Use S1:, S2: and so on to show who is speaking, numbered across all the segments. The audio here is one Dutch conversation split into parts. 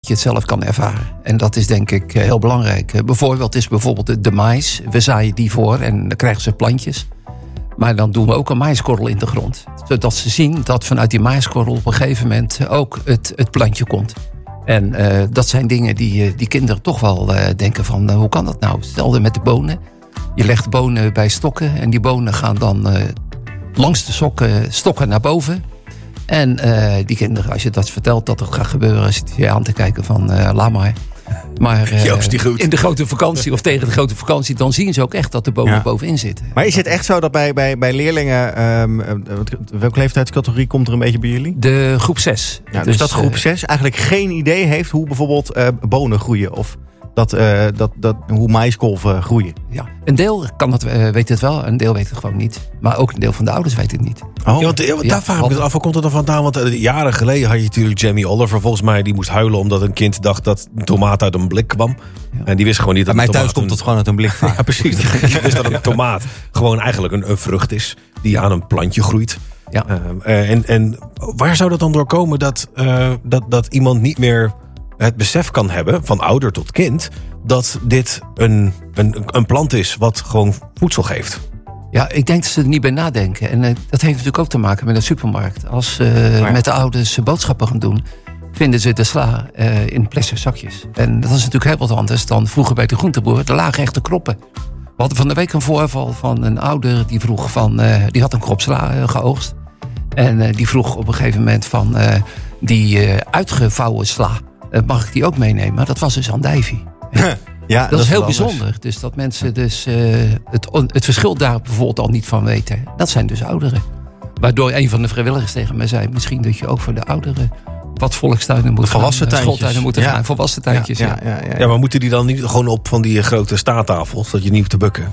S1: je het zelf kan ervaren. En dat is denk ik heel belangrijk. Bijvoorbeeld is de mais. We zaaien die voor en dan krijgen ze plantjes. Maar dan doen we ook een maïskorrel in de grond. Zodat ze zien dat vanuit die maïskorrel op een gegeven moment ook het plantje komt. En dat zijn dingen die kinderen toch wel denken van hoe kan dat nou? Stel met de bonen. Je legt de bonen bij stokken en die bonen gaan dan langs de stokken naar boven. En die kinderen, als je dat vertelt dat het gaat gebeuren, zit je aan te kijken van laat maar. Maar
S2: Joost, die goed.
S1: In de grote vakantie of tegen de grote vakantie, dan zien ze ook echt dat de bonen bovenin zitten.
S3: Maar is het echt zo dat bij leerlingen, welke leeftijdscategorie komt er een beetje bij jullie?
S1: De groep 6.
S3: Ja, dus dat groep 6 eigenlijk geen idee heeft hoe bijvoorbeeld bonen groeien of hoe maïskolven groeien.
S1: Ja, een deel weet het wel, een deel weet het gewoon niet. Maar ook een deel van de ouders weet het niet.
S2: Oh. Ja, want daar vraag ik me af, waar komt het dan vandaan? Want jaren geleden had je natuurlijk Jamie Oliver. Volgens mij, die moest huilen omdat een kind dacht dat een tomaat uit een blik kwam. Ja. En die wist gewoon niet dat
S3: bij mij thuis komt het gewoon uit een blik.
S2: Ja, precies. Die wist dat een tomaat gewoon eigenlijk een vrucht is die aan een plantje groeit.
S1: Ja.
S2: En waar zou dat dan door komen dat iemand niet meer het besef kan hebben, van ouder tot kind, dat dit een plant is wat gewoon voedsel geeft?
S1: Ja, ik denk dat ze er niet bij nadenken. En dat heeft natuurlijk ook te maken met de supermarkt. Als met de ouders boodschappen gaan doen, vinden ze de sla in plastic zakjes. En dat is natuurlijk heel wat anders dan vroeger bij de groenteboer. Er lagen echte kroppen. We hadden van de week een voorval van een ouder die vroeg die had een krop sla geoogst. En die vroeg op een gegeven moment van die uitgevouwen sla. Mag ik die ook meenemen? Dat was dus andijvie. Ja, dat is heel bijzonder. Dus dat mensen het verschil daar bijvoorbeeld al niet van weten. Dat zijn dus ouderen. Waardoor een van de vrijwilligers tegen mij zei, misschien dat je ook voor de ouderen wat volkstuinen moet gaan. Schooltuinen moeten gaan. Volwassen tuintjes.
S2: Ja, maar moeten die dan niet gewoon op van die grote staattafels, dat je niet hoeft te bukken?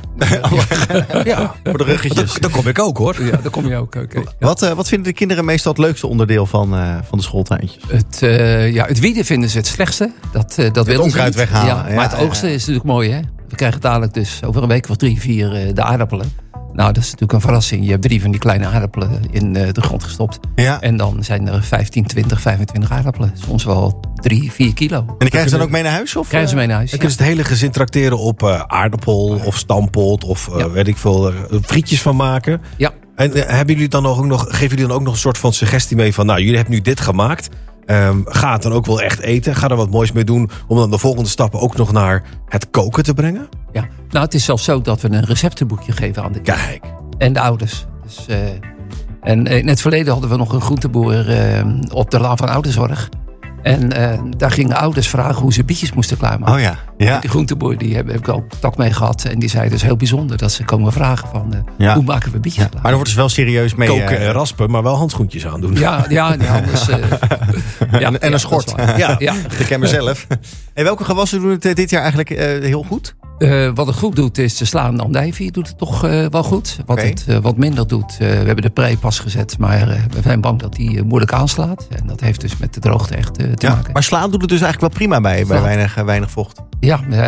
S3: Ja, voor de ruggetjes.
S2: Dan kom ik ook, hoor.
S1: Ja, dan kom je ook. Okay.
S3: Wat vinden de kinderen meestal het leukste onderdeel van de schooltuintjes?
S1: Het wieden vinden ze het slechtste. Dat
S3: het onkruid weghalen.
S1: Ja, maar het oogsten is natuurlijk mooi, hè? We krijgen dadelijk dus over een week of 3, 4 de aardappelen. Nou, dat is natuurlijk een verrassing. Je hebt 3 van die kleine aardappelen in de grond gestopt. Ja. En dan zijn er 15, 20, 25 aardappelen. Soms wel 3, 4 kilo. En
S3: die krijgen ze dan ook mee naar huis? Of?
S1: Krijgen ze mee naar huis,
S2: En kunnen ze het hele gezin trakteren op aardappel of stampot of weet ik veel, frietjes van maken?
S1: Ja.
S2: En geven jullie dan ook nog een soort van suggestie mee van, nou, jullie hebben nu dit gemaakt. Ga het dan ook wel echt eten? Ga er wat moois mee doen om dan de volgende stappen ook nog naar het koken te brengen?
S1: Ja, nou, het is zelfs zo dat we een receptenboekje geven aan de kinderen.
S2: Kijk.
S1: En de ouders. Dus, en in het verleden hadden we nog een groenteboer op de laan van ouderzorg. En daar gingen ouders vragen hoe ze bietjes moesten klaarmaken.
S3: Oh ja. Ja.
S1: Die groenteboer, die heb ik ook contact mee gehad. En die zei dus heel bijzonder dat ze komen vragen van hoe maken we bietjes klaar.
S3: Maar dan wordt dus wel serieus mee
S2: koken en raspen, maar wel handschoentjes aandoen.
S1: Ja, anders.
S3: En een schort. Ja, ik ken mezelf. En welke gewassen doen het dit jaar eigenlijk heel goed?
S1: Wat het goed doet is de sla andijvie doet het toch wel goed. Wat het wat minder doet, we hebben de prei pas gezet, maar we zijn bang dat die moeilijk aanslaat. En dat heeft dus met de droogte echt te maken. Maar
S3: slaan doet het dus eigenlijk wel prima bij weinig vocht.
S1: Ja, we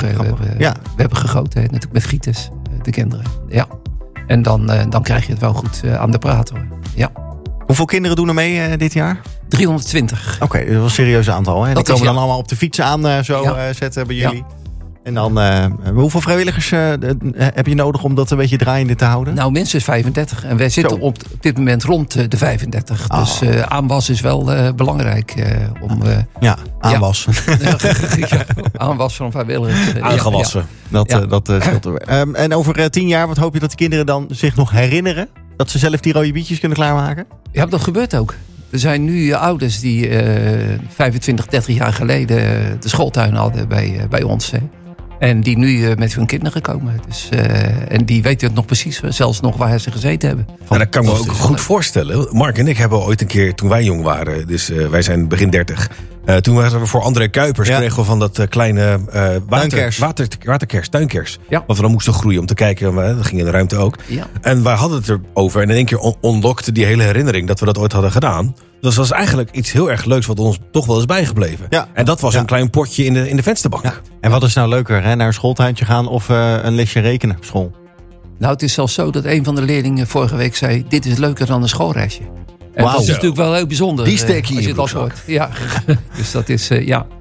S1: hebben gegoten natuurlijk met gieters, de kinderen. Ja. En dan krijg je het wel goed aan de praat, hoor. Ja.
S3: Hoeveel kinderen doen er mee dit jaar?
S1: 320.
S3: Oké, dat is wel een serieus aantal. Hè? Die komen dan allemaal op de fiets aan zetten bij jullie. Ja. En dan, hoeveel vrijwilligers heb je nodig om dat een beetje draaiende te houden?
S1: Nou, minstens 35. En wij zitten op dit moment rond de 35. Oh. Dus aanwas is wel belangrijk.
S3: Aanwas.
S1: Aanwas van vrijwilligers.
S2: Aangewassen.
S3: Dat scheelt er. En over 10 jaar, wat hoop je dat de kinderen dan zich nog herinneren? Dat ze zelf die rode bietjes kunnen klaarmaken?
S1: Ja, dat gebeurt ook. Er zijn nu ouders die 25, 30 jaar geleden de schooltuin hadden bij ons. Hè. En die nu met hun kinderen komen. Dus, en die weten het nog precies, zelfs nog waar ze gezeten hebben.
S2: En dat kan me ook goed voorstellen. Mark en ik hebben ooit een keer, toen wij jong waren, dus wij zijn begin 30... toen waren we voor André Kuipers, kregen we van dat kleine tuinkers. Ja. Wat we dan moesten groeien om te kijken, dat ging in de ruimte ook. Ja. En wij hadden het erover en in één keer onlokte die hele herinnering dat we dat ooit hadden gedaan. Dus dat was eigenlijk iets heel erg leuks wat ons toch wel is bijgebleven. Ja. En dat was een klein potje in de vensterbank. Ja.
S3: En wat is nou leuker, hè? Naar een schooltuintje gaan of een lesje rekenen op school?
S1: Nou, het is zelfs zo dat een van de leerlingen vorige week zei, dit is leuker dan een schoolreisje. En dat is natuurlijk wel heel bijzonder.
S2: Die steek je
S1: als je dat hoort. Ja, dus dat is,